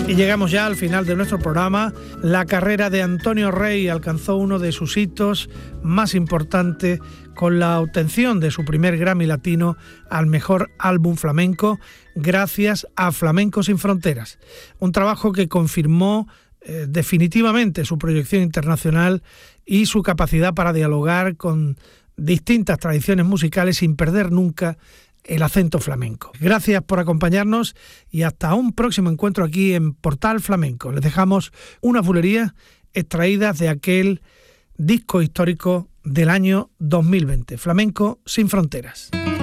Y llegamos ya al final de nuestro programa. La carrera de Antonio Rey alcanzó uno de sus hitos más importantes con la obtención de su primer Grammy Latino al mejor álbum flamenco, gracias a Flamenco Sin Fronteras. Un trabajo que confirmó definitivamente su proyección internacional y su capacidad para dialogar con distintas tradiciones musicales sin perder nunca el acento flamenco. Gracias por acompañarnos y hasta un próximo encuentro aquí en Portal Flamenco. Les dejamos unas bulerías extraídas de aquel disco histórico del año 2020, Flamenco Sin Fronteras.